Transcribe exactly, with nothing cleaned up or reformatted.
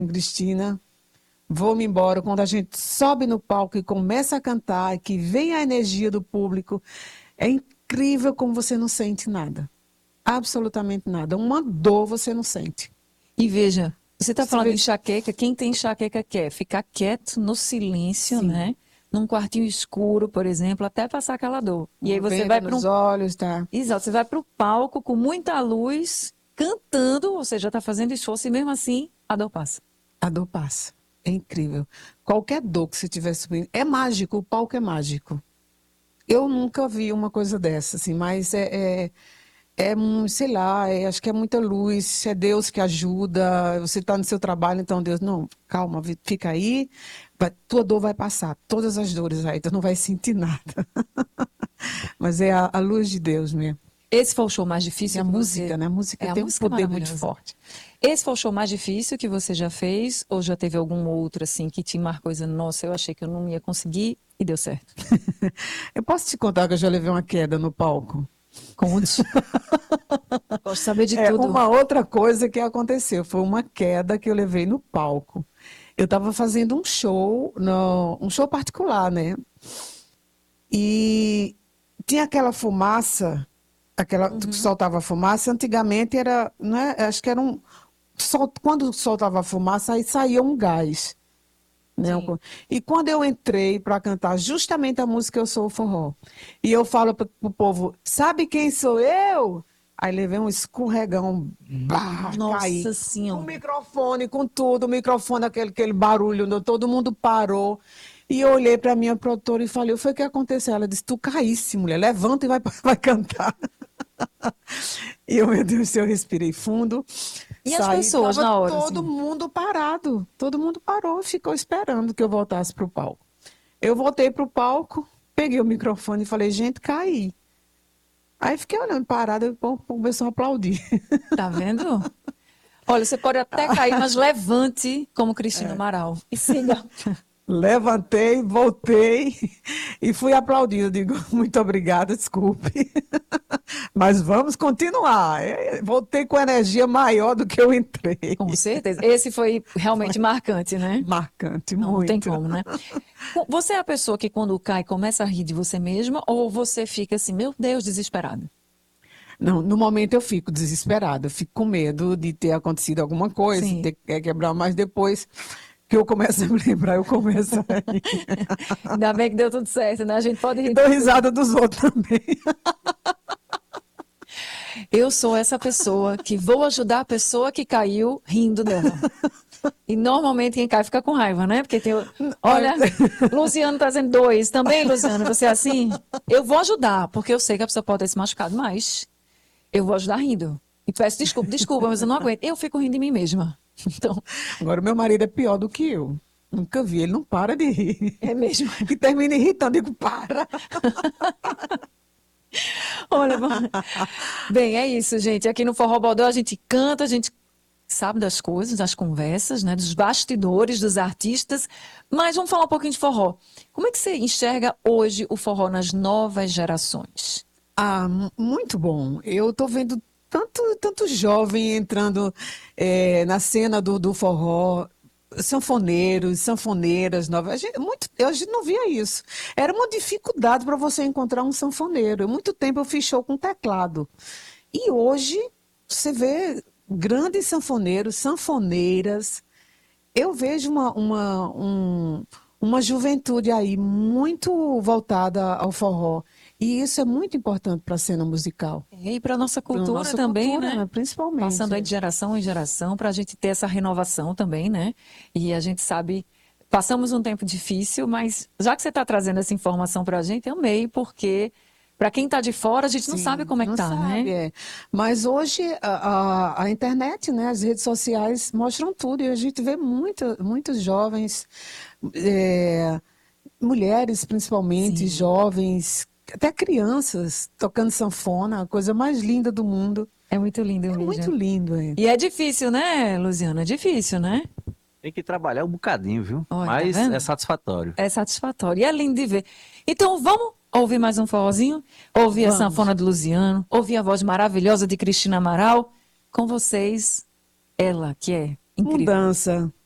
Cristina, vou-me embora. Quando a gente sobe no palco e começa a cantar, que vem a energia do público, é incrível como você não sente nada. Absolutamente nada. Uma dor você não sente. E veja, você está Você falando vê- de enxaqueca, quem tem enxaqueca quer ficar quieto no silêncio, Sim. né? Num quartinho escuro, por exemplo, até passar aquela dor. E aí Uma você venda vai para nos um... olhos, tá? Exato, você vai para o palco com muita luz, cantando, ou seja, está fazendo esforço e mesmo assim a dor passa. A dor passa. É incrível. Qualquer dor que você tiver subindo. É mágico, o palco é mágico. Eu nunca vi uma coisa dessa, assim, mas é, é, é um, sei lá, é- acho que é muita luz, é Deus que ajuda, você está no seu trabalho, então Deus, não, calma, vi- fica aí, vai- tua dor vai passar, todas as dores aí, tu não vai sentir nada. Mas é a, a luz de Deus mesmo. Esse foi o show mais E difícil a que música, você... né? A música É, a tem um música é poder muito maravilhosa. forte. Esse foi o show mais difícil que você já fez? Ou já teve algum outro, assim, que te marcou dizendo, nossa, eu achei que eu não ia conseguir e deu certo? Eu posso te contar que eu já levei uma queda no palco? Conte. Gosto de saber de É, tudo. uma outra coisa que aconteceu foi uma queda que eu levei no palco. Eu estava fazendo um show, no, um show particular, né? E tinha aquela fumaça, aquela que Uhum. soltava fumaça. Antigamente era, né? Acho que era um, sol- quando soltava fumaça, aí saía um gás, né? Sim. E quando eu entrei para cantar justamente a música Eu Sou o Forró, e eu falo para o povo, sabe quem sou eu? Aí levei um escorregão, bah, caí. Nossa Com o Senhora. microfone, com tudo, o microfone, aquele, aquele barulho, né, todo mundo parou. E eu olhei para minha produtora e falei, foi o que aconteceu? Ela disse, tu caísse, mulher, levanta e vai, vai cantar. E eu, meu Deus, eu respirei fundo, E as saí, pessoas tava na hora, todo assim? mundo parado. Todo mundo parou, ficou esperando que eu voltasse para o palco. Eu voltei para o palco, peguei o microfone e falei, gente, caí. Aí fiquei olhando parada e o povo começou a aplaudir. Tá vendo? Olha, você pode até cair, mas levante como Cristina Amaral. E siga. Levantei, voltei e fui aplaudida. Digo, muito obrigada, desculpe. Mas vamos continuar. É, voltei com energia maior do que eu entrei. Com certeza. Esse foi realmente marcante, né? Marcante, Não, não tem muito. como, né? Você é a pessoa que quando cai começa a rir de você mesma ou você fica assim, meu Deus, desesperada? Não, no momento eu fico desesperada, eu fico com medo de ter acontecido alguma coisa, Sim. ter que quebrar, mas depois que eu começo a me lembrar, eu começo a rir. Ainda bem que deu tudo certo, né? A gente pode E rir dou de tudo. risada dos outros também. Eu sou essa pessoa que vou ajudar a pessoa que caiu rindo dela. E normalmente quem cai fica com raiva, né? Porque tem. o- Olha, Luciano tá dizendo dois. Também, Luciano, você é assim? Eu vou ajudar, porque eu sei que a pessoa pode ter se machucado, mas eu vou ajudar rindo. E peço desculpa, desculpa, mas eu não aguento. Eu fico rindo de mim mesma. Então, Agora, meu marido é pior do que eu. Nunca vi, ele não para de rir. é mesmo. E termina irritando, digo, para. Olha, bem, é isso, gente. Aqui no Forró Bodó a gente canta, a gente sabe das coisas, das conversas, né, dos bastidores, dos artistas. Mas vamos falar um pouquinho de forró. Como é que você enxerga hoje o forró nas novas gerações? Ah, mu- muito bom. Eu estou vendo tanto, tanto jovem entrando eh, na cena do, do forró, sanfoneiros, sanfoneiras novas. A gente, muito, a gente não via isso. Era uma dificuldade para você encontrar um sanfoneiro. Muito tempo eu fiz show com teclado. E hoje você vê grandes sanfoneiros, sanfoneiras. Eu vejo uma, uma, um- uma juventude aí muito voltada ao forró. E isso é muito importante para a cena musical, E para a nossa para a cultura nossa também, cultura, né? né? Passando aí Principalmente. de geração em geração, para a gente ter essa renovação também, né? E a gente sabe, passamos um tempo difícil, mas já que você está trazendo essa informação para a gente, eu amei, porque para quem está de fora, a gente não sabe Sim, como é que não tá, sabe, né? é. Mas hoje a, a, a internet, né, as redes sociais mostram tudo e a gente vê muita, muitos jovens, é, mulheres principalmente, Sim. jovens, até crianças tocando sanfona, a coisa mais linda do mundo. É muito lindo É muito mesmo. lindo, é. E é difícil, né, Luciana? É difícil, né? Tem que trabalhar um bocadinho, viu? Olha, tá Mas é vendo? satisfatório. É satisfatório. E é lindo de ver. Então, vamos ouvir mais um forrozinho? Ouvir a Vamos. sanfona do Luciano, ouvir a voz maravilhosa de Cristina Amaral. Com vocês, ela, que é incrível. Mudança.